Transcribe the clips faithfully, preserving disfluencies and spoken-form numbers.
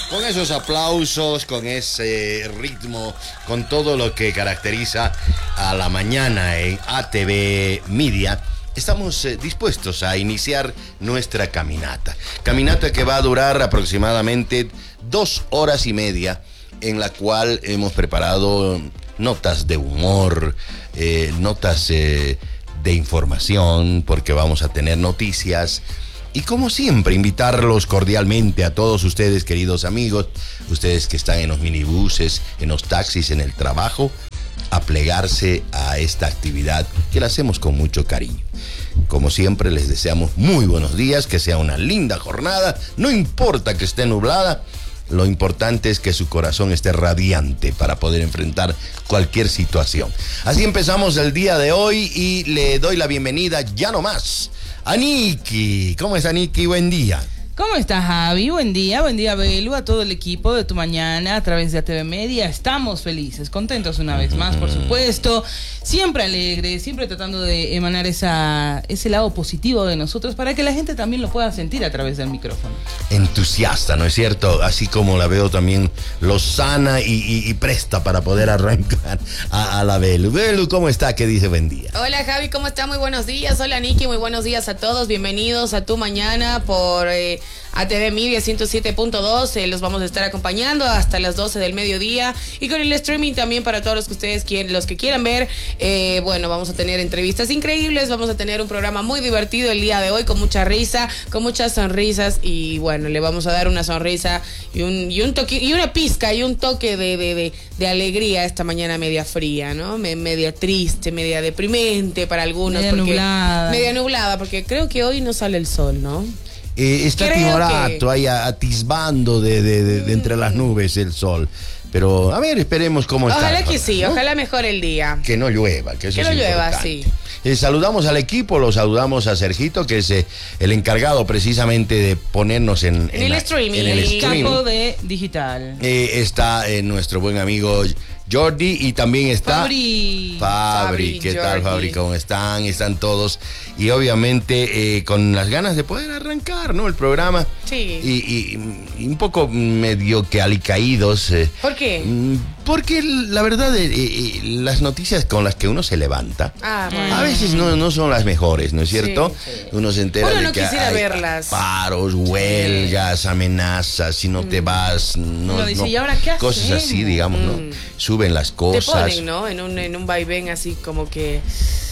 con esos aplausos, con ese ritmo, con todo lo que caracteriza a la mañana en A T V Media, estamos eh, dispuestos a iniciar nuestra caminata. Caminata que va a durar aproximadamente dos horas y media, en la cual hemos preparado notas de humor, eh, notas eh, de información, porque vamos a tener noticias. Y como siempre, invitarlos cordialmente a todos ustedes, queridos amigos, ustedes que están en los minibuses, en los taxis, en el trabajo, a plegarse a esta actividad que la hacemos con mucho cariño. Como siempre, les deseamos muy buenos días, que sea una linda jornada, no importa que esté nublada, lo importante es que su corazón esté radiante para poder enfrentar cualquier situación. Así empezamos el día de hoy y le doy la bienvenida ya nomás a Nikki. ¿Cómo está, Nikki? Buen día. ¿Cómo estás, Javi? Buen día, buen día, Belu, a todo el equipo de Tu Mañana a través de A T V Media. Estamos felices, contentos una vez más, por supuesto. Siempre alegres, siempre tratando de emanar esa, ese lado positivo de nosotros para que la gente también lo pueda sentir a través del micrófono. Entusiasta, ¿no es cierto? Así como la veo también lozana y, y, y presta para poder arrancar a, a la Belu. Belu, ¿cómo está? ¿Qué dice? Buen día. Hola, Javi, ¿cómo está? Muy buenos días. Hola, Nikki, muy buenos días a todos. Bienvenidos a Tu Mañana por Eh, A T V Media ciento siete punto dos, eh, los vamos a estar acompañando hasta las doce del mediodía y con el streaming también para todos los que ustedes quieren, los que quieran ver. Eh, bueno, vamos a tener entrevistas increíbles, vamos a tener un programa muy divertido el día de hoy, con mucha risa, con muchas sonrisas y bueno, le vamos a dar una sonrisa y un, y un toque, y una pizca y un toque de, de, de, de alegría esta mañana media fría, ¿no? Me, media triste, media deprimente para algunos. Media porque, nublada. Media nublada, porque creo que hoy no sale el sol, ¿no? Eh, está Creo timorato que... ahí atisbando de, de, de, de entre las nubes el sol. Pero, a ver, esperemos cómo está. Ojalá que sí, ¿no? Ojalá mejore el día. Que no llueva, que eso Que es no llueva, importante. sí. Eh, saludamos al equipo, lo saludamos a Sergito, que es eh, el encargado precisamente de ponernos en, En en el la- streaming. en el El streaming. Capo de digital. Eh, está eh, nuestro buen amigo Jordi y también está Fabri. Fabri, Fabri, ¿qué tal, Jordi. Fabri? ¿Cómo están? Están todos. Y obviamente eh, con las ganas de poder arrancar, ¿no? El programa. Sí. Y, y- y un poco medio que alicaídos. eh, ¿Por qué? mm, Porque la verdad, eh, eh, las noticias con las que uno se levanta, Ah, bueno. a veces no, no son las mejores, ¿no es cierto? Sí, sí. Uno se entera Uno de no que quisiera hay verlas. paros, huelgas, amenazas, si no te vas, no, Uno dice, no, ¿y ahora qué cosas hacemos? así, digamos, ¿no? Mm. Suben las Te cosas. ponen, ¿no? En un, en un vaivén así como que...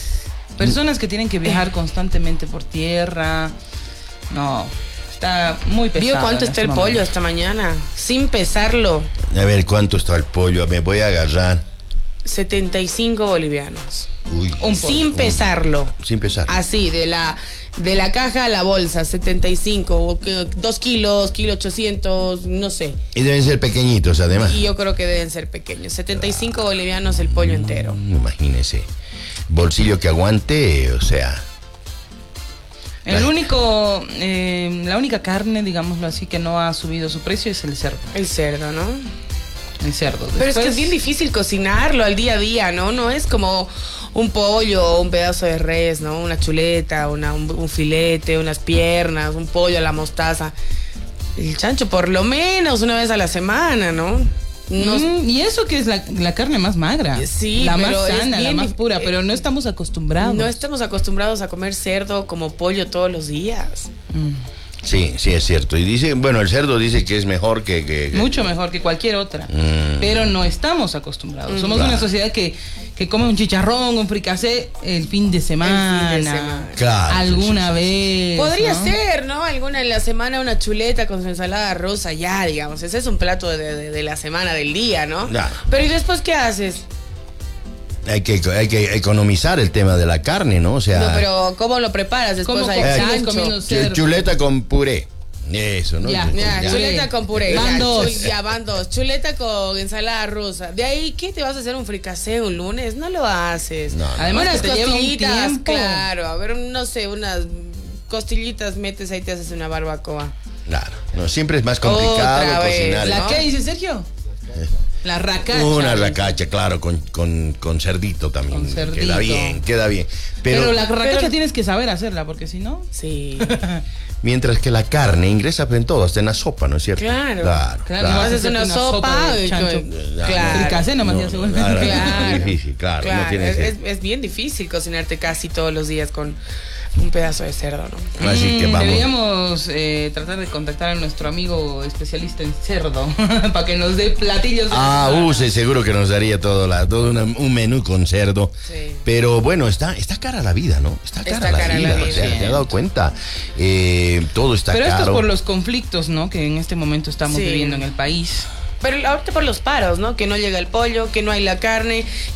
Personas que tienen que viajar constantemente por tierra. No, está muy pesado. ¿Vio cuánto en está este el pollo momento. esta mañana? Sin pesarlo, A ver cuánto está el pollo, me voy a agarrar. setenta y cinco bolivianos. Uy, Un pollo. Sin pesarlo. sin pesar. Así, de la de la caja a la bolsa, setenta y cinco, o que- dos kilos, kilo ochocientos, no sé. Y deben ser pequeñitos, además. Y yo creo que deben ser pequeños. setenta y cinco bolivianos el pollo entero. Mm, Imagínese. Bolsillo que aguante, o sea. El único, eh, la única carne, digámoslo así, que no ha subido su precio es el cerdo. El cerdo, ¿no? El cerdo. Pero es que Después- es bien difícil cocinarlo al día a día, ¿no? No es como un pollo, un pedazo de res, ¿no? Una chuleta, una, un, un filete, unas piernas, un pollo a la mostaza. El chancho por lo menos una vez a la semana, ¿no? No, Mm, y eso que es la, la carne más magra. Sí, la pero más es sana, la bien más dif- pura, pero no estamos acostumbrados. no estamos acostumbrados a comer cerdo como pollo todos los días. Mm. Sí, sí, es cierto. Y dice, bueno, el cerdo dice que es mejor que. que- que- Mucho mejor que cualquier otra. Mm. Pero no estamos acostumbrados. Mm. Somos Claro. una sociedad que, que come un chicharrón, un fricasé el fin de semana. El fin de semana. Claro, Alguna sí, vez. Podría ¿no? ser, ¿no? Alguna en la semana una chuleta con su ensalada rusa, ya, digamos. Ese es un plato de, de- de la semana, del día, ¿no? Claro. Pero ¿y después qué haces? Hay que, hay que economizar el tema de la carne, ¿no? O sea, No, pero ¿cómo lo preparas después ¿Cómo ahí? co- Chancho. sigues comiendo chu- cerdo? chuleta con puré. Eso, ¿no? Ya. Ya, Ya. chuleta con puré. Van ya, dos. chul- ya, van dos. Chuleta con ensalada rusa. De ahí, ¿qué te vas a hacer un fricasé un lunes? No lo haces. No, no. Además unas que te lleva un costillitas, tiempo. claro. A ver, no sé, unas costillitas metes ahí, te haces una barbacoa. Claro. No, siempre es más complicado Otra vez, cocinar. ¿La ¿no? qué dice Sergio? La racacha. Una racacha, claro, con, con, con cerdito también. Con cerdito. Queda bien, queda bien. Pero, Pero, la racacha pero- tienes que saber hacerla, porque si no. Sí. mientras que la carne ingresa en todo, hasta en la sopa, ¿no es cierto? Claro. Claro, Claro, claro. no Haces una, una sopa, sopa de y chancho. con- Claro. Fricasé nomás No, ya se vuelve. claro, Claro. Es difícil, claro. Claro, no tiene es, ese- es- es bien difícil cocinarte casi todos los días con un pedazo de cerdo, ¿no? Así que Mm, vamos. Deberíamos eh, tratar de contactar a nuestro amigo especialista en cerdo para que nos dé platillos. de Ah, la uh, semana. sí, seguro que nos daría todo, la, todo una- un menú con cerdo. Sí. Pero bueno, está, está cara la vida, ¿no? Está cara, Está la, cara vida, la o sea, vida. ¿te has dado cuenta? Eh, todo está Pero esto caro. es por los conflictos, ¿no? Que en este momento estamos Sí. viviendo en el país. Pero ahorita por los paros, ¿no? Que no llega el pollo, que no hay la carne,